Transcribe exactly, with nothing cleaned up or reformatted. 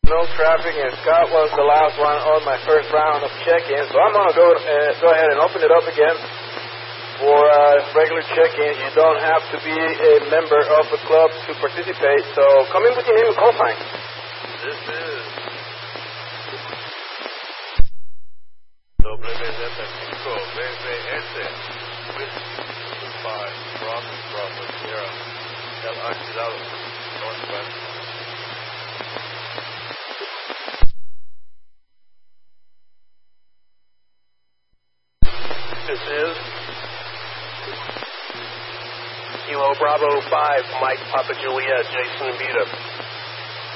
No traffic, and Scott was the last one on my first round of check-in, so I'm going to go uh, go ahead and open it up again for uh, regular check-ins. You don't have to be a member of the club to participate, so come in with your name and call sign. This is W Z cinco B B S Whiskey five Bravo Bravo Sierra El Alquilado Northwest. This is Kilo Bravo five, Mike Papa Juliet, Jason Vita.